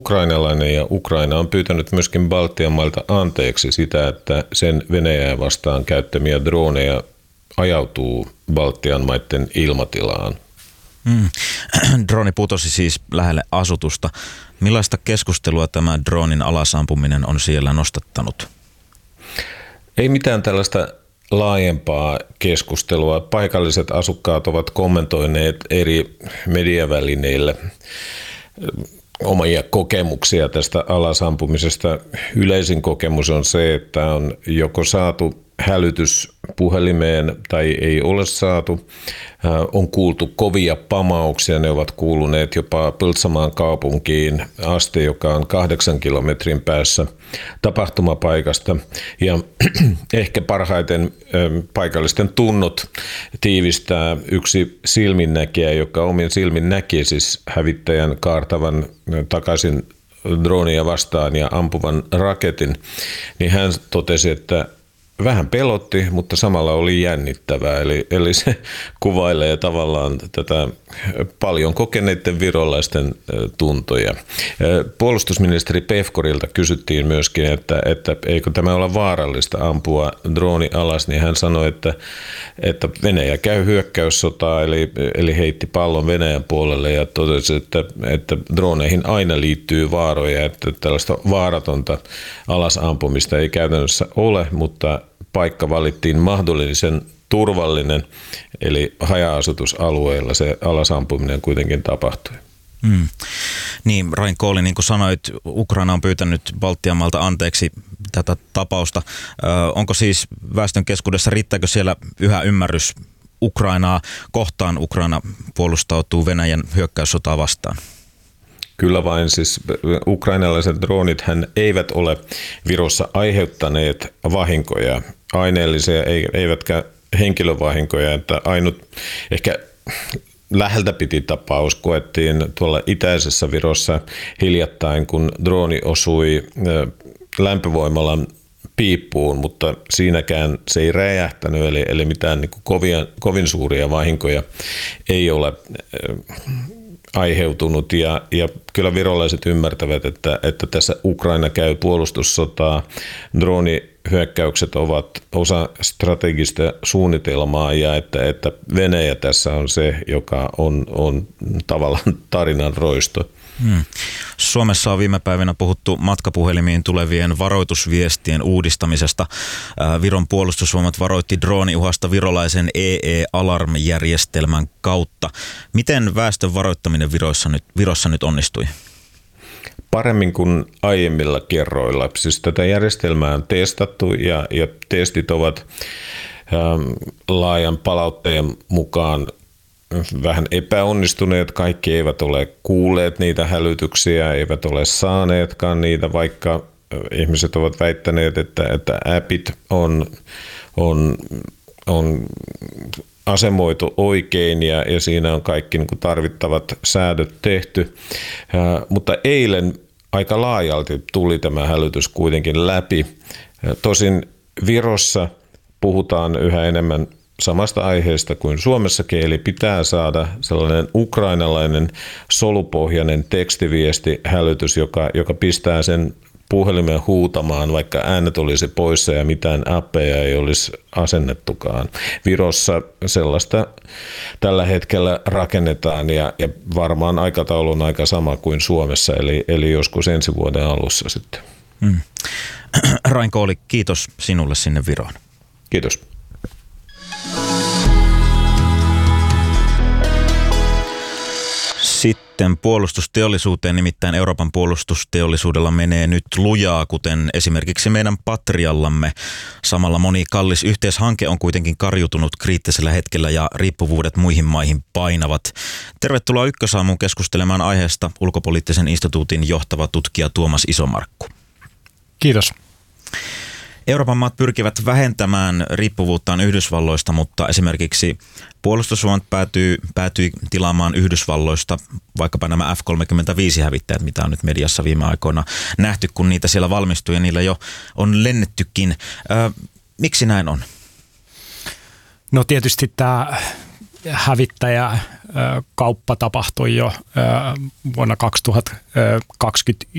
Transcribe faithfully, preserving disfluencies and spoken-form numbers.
ukrainalainen ja Ukraina on pyytänyt myöskin Baltian mailta anteeksi sitä, että sen Venäjää vastaan käyttämiä droneja ajautuu Baltian maiden ilmatilaan. Mm. Droni putosi siis lähelle asutusta. Millaista keskustelua tämä dronin alasampuminen on siellä nostattanut? Ei mitään tällaista laajempaa keskustelua. Paikalliset asukkaat ovat kommentoineet eri mediavälineille omia kokemuksia tästä alasampumisesta. Yleisin kokemus on se, että on joko saatu hälytys puhelimeen tai ei ole saatu. On kuultu kovia pamauksia, ne ovat kuuluneet jopa Põltsamaan kaupunkiin asti, joka on kahdeksan kilometrin päässä tapahtumapaikasta. Ja ehkä parhaiten paikallisten tunnot tiivistää yksi silminnäkijä, joka omin silmin näki siis hävittäjän kaartavan takaisin dronia vastaan ja ampuvan raketin, niin hän totesi, että vähän pelotti, mutta samalla oli jännittävää. Eli, eli se kuvailee tavallaan tätä paljon kokeneiden virolaisten tuntoja. Puolustusministeri Pevkorilta kysyttiin myöskin, että, että eikö tämä ole vaarallista ampua drooni alas, niin hän sanoi, että, että Venäjä käy hyökkäyssotaa, eli, eli heitti pallon Venäjän puolelle ja totesi, että, että droneihin aina liittyy vaaroja, että tällaista vaaratonta alasampumista ei käytännössä ole, mutta paikka valittiin mahdollisen turvallinen, eli haja-asutusalueella se alasampuminen kuitenkin tapahtui. Mm. Niin, Rain Kooli, niin kuin sanoit, Ukraina on pyytänyt Baltian maalta anteeksi tätä tapausta. Ö, onko siis väestön keskuudessa, riittääkö siellä yhä ymmärrys Ukrainaa kohtaan? Ukraina puolustautuu Venäjän hyökkäyssotaa vastaan. Kyllä vain, siis ukrainalaiset droonithän eivät ole Virossa aiheuttaneet vahinkoja, aineellisia eivätkä henkilövahinkoja, että ainut ehkä läheltä piti tapaus koettiin tuolla itäisessä Virossa hiljattain, kun drooni osui lämpövoimalan piippuun, mutta siinäkään se ei räjähtänyt, eli, eli mitään niin kuin kovia, kovin suuria vahinkoja ei ole aiheutunut ja, ja kyllä virolaiset ymmärtävät, että, että tässä Ukraina käy puolustussotaa. Droonihyökkäykset ovat osa strategista suunnitelmaa ja että, että Venäjä tässä on se, joka on, on tavallaan tarinan roisto. Hmm. Suomessa on viime päivinä puhuttu matkapuhelimiin tulevien varoitusviestien uudistamisesta. Viron puolustusvoimat varoitti drooniuhasta virolaisen E E-alarmijärjestelmän kautta. Miten väestön varoittaminen Virossa nyt, Virossa nyt onnistui? Paremmin kuin aiemmilla kerroilla. Siis tätä järjestelmää on testattu ja, ja testit ovat ähm, laajan palautteen mukaan vähän epäonnistuneet. Kaikki eivät ole kuulleet niitä hälytyksiä, eivät ole saaneetkaan niitä, vaikka ihmiset ovat väittäneet, että, että appit on, on, on asemoitu oikein ja, ja siinä on kaikki niin kuin tarvittavat säädöt tehty. Ja, mutta eilen aika laajalti tuli tämä hälytys kuitenkin läpi. Ja tosin Virossa puhutaan yhä enemmän samasta aiheesta kuin Suomessakin, eli pitää saada sellainen ukrainalainen solupohjainen tekstiviesti hälytys, joka, joka pistää sen puhelimen huutamaan, vaikka äänet olisi poissa ja mitään appeja ei olisi asennettukaan. Virossa sellaista tällä hetkellä rakennetaan ja, ja varmaan aikataulu on aika sama kuin Suomessa, eli, eli joskus ensi vuoden alussa sitten. Mm. Rain Kooli, kiitos sinulle sinne Viroon. Kiitos. Sitten puolustusteollisuuteen, nimittäin Euroopan puolustusteollisuudella menee nyt lujaa, kuten esimerkiksi meidän Patriallamme. Samalla moni kallis yhteishanke on kuitenkin karjutunut kriittisellä hetkellä ja riippuvuudet muihin maihin painavat. Tervetuloa Ykkösaamuun keskustelemaan aiheesta ulkopoliittisen instituutin johtava tutkija Tuomas Isomarkku. Kiitos. Euroopan maat pyrkivät vähentämään riippuvuuttaan Yhdysvalloista, mutta esimerkiksi puolustusvoimat päätyi, päätyi tilaamaan Yhdysvalloista vaikkapa nämä F kolmekymmentäviisi-hävittäjät, mitä on nyt mediassa viime aikoina nähty, kun niitä siellä valmistui ja niillä jo on lennettykin. Ö, miksi näin on? No tietysti tämä hävittäjä kauppa tapahtui jo vuonna kaksituhattakaksikymmentä